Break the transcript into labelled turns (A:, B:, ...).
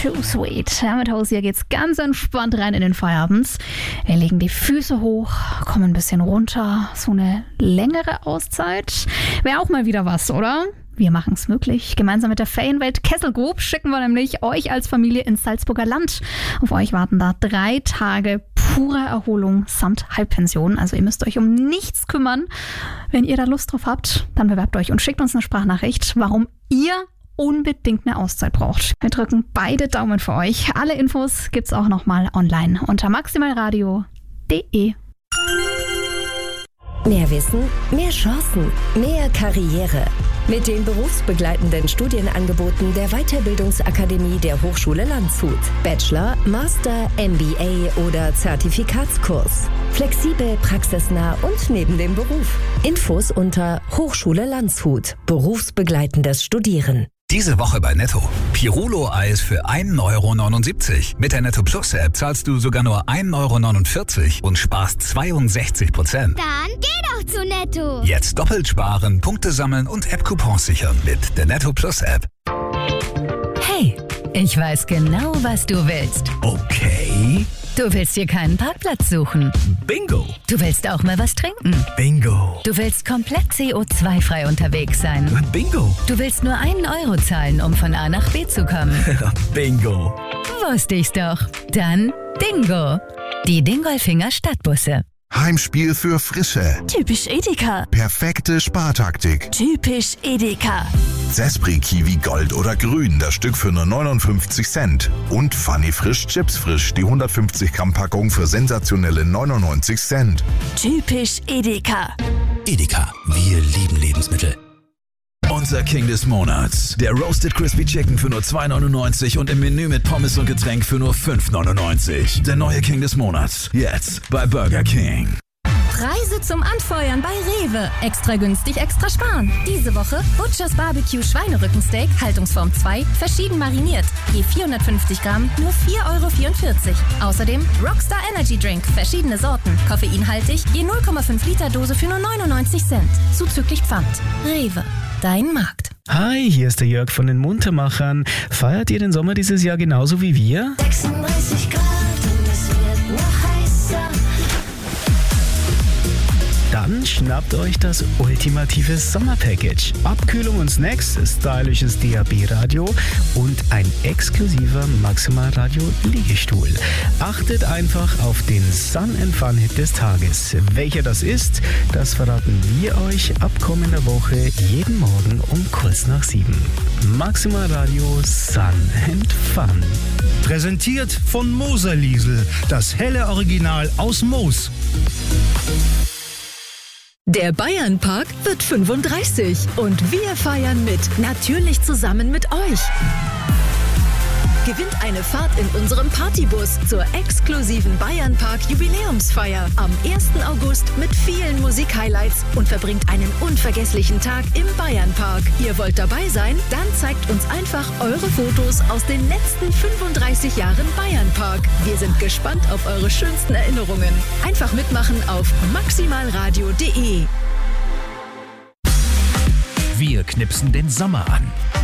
A: Too Sweet. Ja, mit Hausia geht's ganz entspannt rein in den Feierabend. Wir legen die Füße hoch, kommen ein bisschen runter. So eine längere Auszeit wäre auch mal wieder was, oder? Wir machen es möglich. Gemeinsam mit der Ferienwelt Kessel Group schicken wir nämlich euch als Familie ins Salzburger Land. Auf euch warten da 3 Tage pure Erholung samt Halbpension. Also ihr müsst euch um nichts kümmern. Wenn ihr da Lust drauf habt, dann bewerbt euch und schickt uns eine Sprachnachricht, warum ihr unbedingt eine Auszeit braucht. Wir drücken beide Daumen für euch. Alle Infos gibt's auch nochmal online unter maximalradio.de.
B: Mehr Wissen, mehr Chancen, mehr Karriere. Mit den berufsbegleitenden Studienangeboten der Weiterbildungsakademie der Hochschule Landshut. Bachelor, Master, MBA oder Zertifikatskurs. Flexibel, praxisnah und neben dem Beruf. Infos unter Hochschule Landshut. Berufsbegleitendes Studieren.
C: Diese Woche bei Netto. Pirolo-Eis für 1,79 €. Mit der Netto Plus App zahlst du sogar nur 1,49 € und sparst 62%.
D: Dann geh doch zu Netto.
C: Jetzt doppelt sparen, Punkte sammeln und App-Coupons sichern mit der Netto Plus App.
E: Hey, ich weiß genau, was du willst.
C: Okay.
E: Du willst dir keinen Parkplatz suchen.
C: Bingo.
E: Du willst auch mal was trinken.
C: Bingo.
E: Du willst komplett CO2-frei unterwegs sein.
C: Bingo.
E: Du willst nur 1 € zahlen, um von A nach B zu kommen.
C: Bingo.
E: Wusste ich's doch. Dann Dingo. Die Dingolfinger Stadtbusse.
F: Heimspiel für Frische.
G: Typisch Edeka.
F: Perfekte Spartaktik.
G: Typisch Edeka.
F: Zespri Kiwi Gold oder Grün, das Stück für nur 59 Cent. Und Funny Frisch Chips Frisch, die 150 Gramm Packung für sensationelle 99 Cent.
G: Typisch Edeka.
H: Edeka, wir lieben Lebensmittel. Unser King des Monats. Der Roasted Crispy Chicken für nur 2,99 € und im Menü mit Pommes und Getränk für nur 5,99 €. Der neue King des Monats. Jetzt bei Burger King.
I: Preise zum Anfeuern bei Rewe. Extra günstig, extra sparen. Diese Woche Butchers Barbecue Schweinerückensteak, Haltungsform 2, verschieden mariniert. Je 450 Gramm, nur 4,44 €. Außerdem Rockstar Energy Drink, verschiedene Sorten. Koffeinhaltig, je 0,5 Liter Dose für nur 99 Cent. Zuzüglich Pfand. Rewe, dein Markt.
J: Hi, hier ist der Jörg von den Muntermachern. Feiert ihr den Sommer dieses Jahr genauso wie wir?
K: 36 Grad und es wird noch heißer.
J: Dann schnappt euch das ultimative Sommerpackage. Abkühlung und Snacks, stylisches DAB-Radio und ein exklusiver Maximalradio-Liegestuhl. Achtet einfach auf den Sun & Fun Hit des Tages. Welcher das ist, das verraten wir euch ab kommender Woche jeden Morgen um kurz nach 7. Maximalradio Sun & Fun.
L: Präsentiert von Moser-Liesel, das helle Original aus Moos.
M: Der Bayernpark wird 35 und wir feiern mit, natürlich zusammen mit euch. Gewinnt eine Fahrt in unserem Partybus zur exklusiven Bayernpark Jubiläumsfeier am 1. August mit vielen Musik-Highlights und verbringt einen unvergesslichen Tag im Bayernpark. Ihr wollt dabei sein? Dann zeigt uns einfach eure Fotos aus den letzten 35 Jahren Bayernpark. Wir sind gespannt auf eure schönsten Erinnerungen. Einfach mitmachen auf maximalradio.de.
N: Wir knipsen den Sommer an.